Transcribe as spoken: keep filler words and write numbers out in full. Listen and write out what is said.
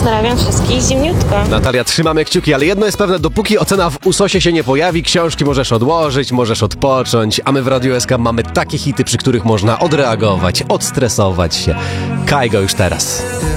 Pozdrawiam wszystkich, zimniutko. Natalia, trzymamy kciuki, ale jedno jest pewne, dopóki ocena w usosie się nie pojawi, książki możesz odłożyć, możesz odpocząć, a my w Radiu S K mamy takie hity, przy których można odreagować, odstresować się. Kaj go już teraz.